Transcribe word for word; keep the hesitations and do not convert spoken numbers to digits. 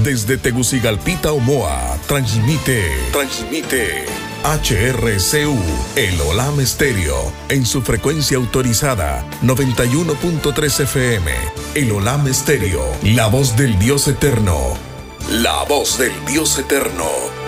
Desde Tegucigalpita, Omoa, transmite, transmite H R C U, el Olam Estéreo, en su frecuencia autorizada, noventa y uno punto tres F M. El Olam Estéreo, la voz del Dios eterno. La voz del Dios eterno.